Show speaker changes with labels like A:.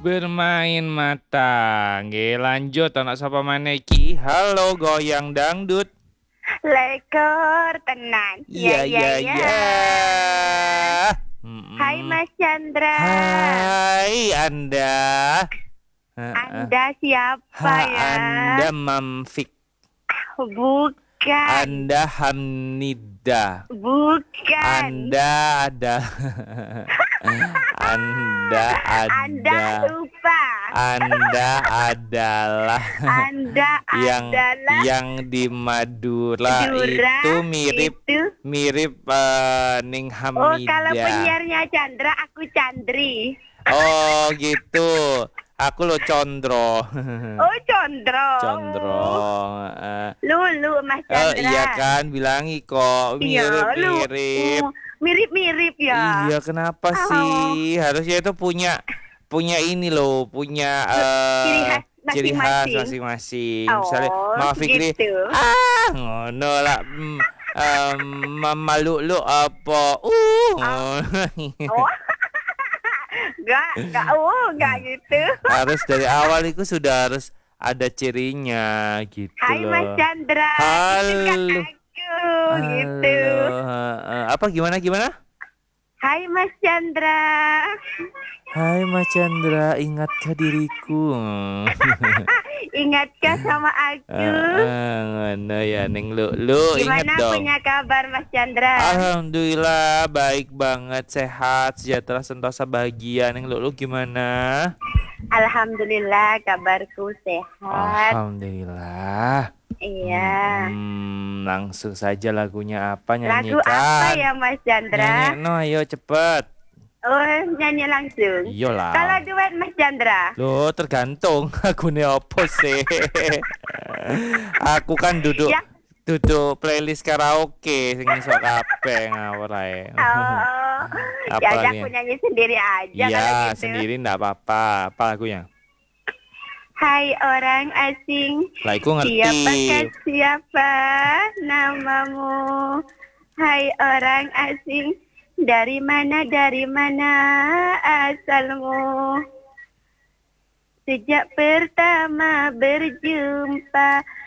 A: bermain mata. Nggih, lanjut ana sapa maneh iki? Halo goyang dangdut.
B: Lekor tenang.
A: Iya iya iya.
B: Hai Mas Chandra.
A: Hai Anda.
B: Anda siapa ya?
A: Anda Mamfik.
B: Bukan.
A: Anda Hamnida.
B: Bukan.
A: Anda ada. Anda
B: lupa.
A: Anda adalah
B: Anda adalah
A: yang di Madura itu mirip Ning Hamida.
B: Oh, kalau penyiarnya Chandra, aku Chandri.
A: Oh gitu. Aku lo Condro.
B: Oh, Condro. Lulu Mas Chandra.
A: Iya kan, bilangi kok mirip-mirip.
B: Mirip-mirip ya.
A: Iya, kenapa sih? Harusnya itu punya ini loh, punya ciri khas masing-masing. Misalnya Mama Fikri,
B: gitu.
A: ngono lah. Mama Lulu apa?
B: Enggak gitu.
A: Harus dari awal itu sudah harus ada cirinya gitu.
B: Hai
A: loh.
B: Mas Chandra.
A: Halo.
B: Aku gitu.
A: Apa gimana?
B: Hai Mas Chandra.
A: Hai Mas Chandra, ingatkah diriku?
B: Ingatkah sama aku?
A: Ngono ya Neng Lulu, ingat
B: Gimana
A: dong.
B: punya kabar Mas Chandra?
A: Alhamdulillah baik banget, sehat, sejahtera, sentosa, bahagia. Neng Lulu gimana?
B: Alhamdulillah kabarku sehat.
A: Alhamdulillah.
B: Iya.
A: Langsung saja lagunya apa nyanyikan?
B: Lagu apa ya Mas Chandra?
A: Nyanyi, no ayo cepet.
B: Oh, nyanyi langsung.
A: Iyalah.
B: Kalau duet Mas Chandra?
A: Loh, tergantung lagunya apa sih. Aku kan duduk playlist karaoke sing iso kabeh ngawur ae.
B: Oh. Ya udah aku nyanyi sendiri aja.
A: Iya,
B: gitu.
A: sendiri enggak apa-apa. Apa lagunya?
B: Hai orang asing.
A: Lah iku ngerti.
B: Siapa namamu? Hai orang asing. Dari mana asalmu? Sejak pertama berjumpa